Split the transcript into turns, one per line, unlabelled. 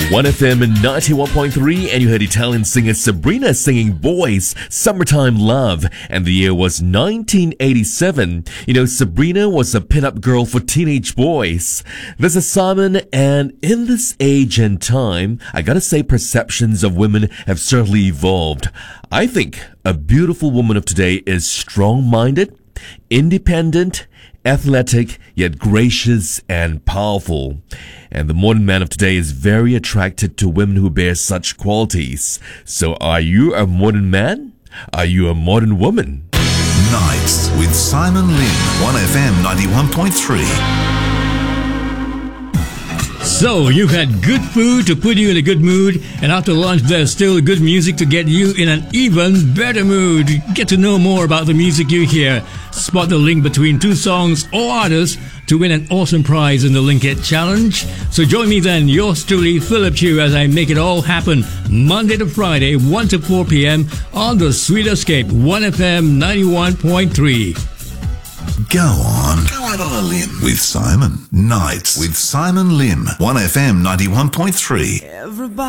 1FM 91.3, and you heard Italian singer Sabrina singing Boys, Summertime Love, and the year was 1987. You know, Sabrina was a pin-up girl for teenage boys. This is Simon, and in this age and time, I gotta say perceptions of women have certainly evolved. I think a beautiful woman of today is strong-minded, independent, athletic, yet gracious and powerful. And the modern man of today is very attracted to women who bear such qualities. So are you a modern man? Are you a modern woman?
Nights with Simon Lim, 1FM 91.3.
So, you've had good food to put you in a good mood, and after lunch there's still good music to get you in an even better mood. Get to know more about the music you hear. Spot the link between two songs or artists to win an awesome prize in the Link It Challenge. So join me then, yours truly, Philip Chu, as I make it all happen Monday to Friday, 1 to 4 p.m. on the Sweet Escape, 1FM 91.3.
Go on a limb with Simon. Nights with Simon Lim, 1FM 91.3.
Everybody